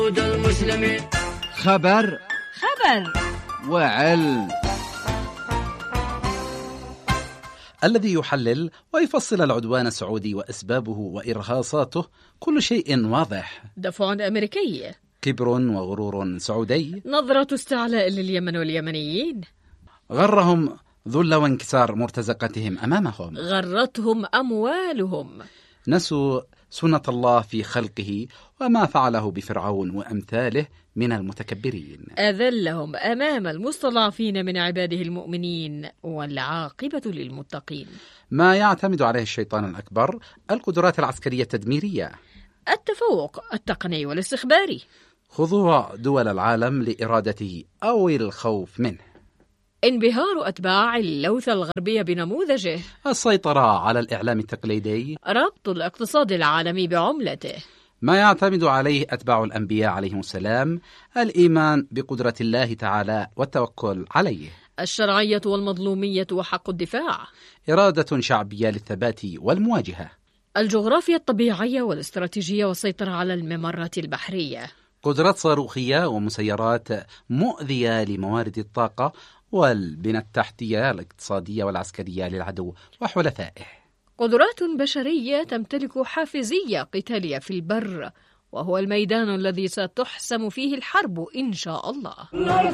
خبر وعلم، الذي يحلل ويفصل العدوان السعودي وأسبابه وإرهاصاته. كل شيء واضح. دفع أمريكي، كبر وغرور سعودي، نظرة استعلاء لليمن واليمنيين. غرهم ذل وانكسار مرتزقتهم أمامهم، غرتهم أموالهم، نسوا سنة الله في خلقه وما فعله بفرعون وأمثاله من المتكبرين، أذلهم أمام المستضعفين من عباده المؤمنين، والعاقبة للمتقين. ما يعتمد عليه الشيطان الأكبر: القدرات العسكرية التدميرية، التفوق التقني والاستخباري، خضوع دول العالم لإرادته أو الخوف منه، انبهار أتباع اللوثة الغربية بنموذجه، السيطرة على الإعلام التقليدي، ربط الاقتصاد العالمي بعملته. ما يعتمد عليه أتباع الأنبياء عليهم السلام: الإيمان بقدرة الله تعالى والتوكل عليه، الشرعية والمظلومية وحق الدفاع، إرادة شعبية للثبات والمواجهة، الجغرافيا الطبيعية والاستراتيجية والسيطرة على الممرات البحرية، قدرات صاروخية ومسيرات مؤذية لموارد الطاقة، والبنى التحتية الاقتصادية والعسكرية للعدو وحلفائه، قدرات بشرية تمتلك حافزية قتالية في البر، وهو الميدان الذي ستحسم فيه الحرب إن شاء الله.